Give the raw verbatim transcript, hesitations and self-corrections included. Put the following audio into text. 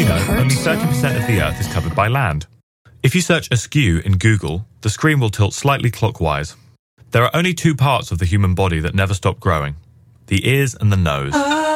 you know, only thirty percent of the Earth is covered by land. If you search askew in Google, the screen will tilt slightly clockwise. There are only two parts of the human body that never stop growing: the ears and the nose.